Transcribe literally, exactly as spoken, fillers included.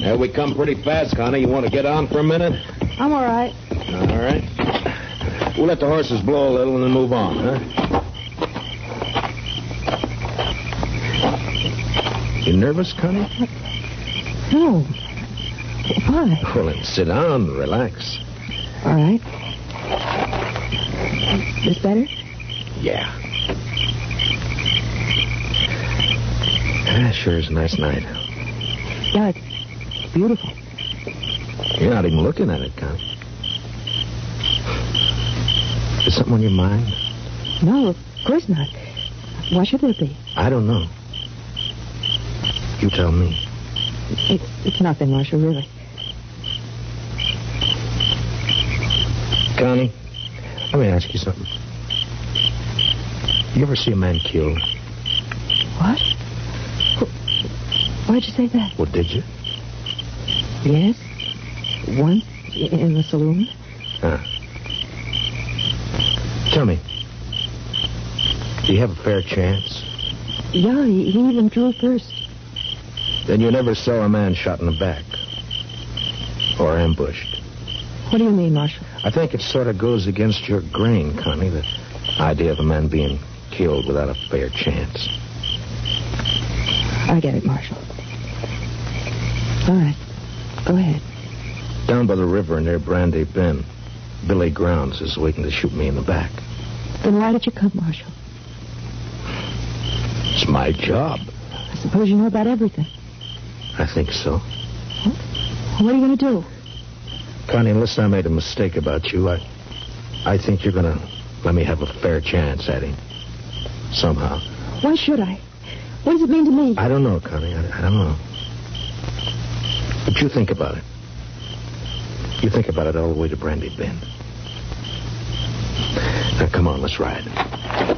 Yeah, we come pretty fast, Connie. You want to get on for a minute? I'm all right. All right. We'll let the horses blow a little and then move on, huh? You nervous, Connie? No. Why? Well, then sit down, relax. All right. This better? Yeah. Ah, sure is a nice night. Yeah, it's beautiful. You're not even looking at it, Connie. Is something on your mind? No, of course not. Why should there be? I don't know. You tell me. It, it's nothing, Marshal, really. Connie, let me ask you something. You ever see a man killed? What? Why'd you say that? Well, did you? Yes. Once in the saloon. Huh. Tell me, do you have a fair chance? Yeah, he, he even drew first. Then you never saw a man shot in the back. Or ambushed. What do you mean, Marshal? I think it sort of goes against your grain, Connie, the idea of a man being killed without a fair chance. I get it, Marshal. All right. Go ahead. Down by the river near Brandy Bend, Billy Grounds is waiting to shoot me in the back. Then why did you come, Marshal? It's my job. I suppose you know about everything. I think so. What, what are you going to do? Connie, unless I made a mistake about you, I I think you're going to let me have a fair chance at him. Somehow. Why should I? What does it mean to me? I don't know, Connie. I, I don't know. But you think about it. You think about it all the way to Brandy Bend. Now, come on, let's ride.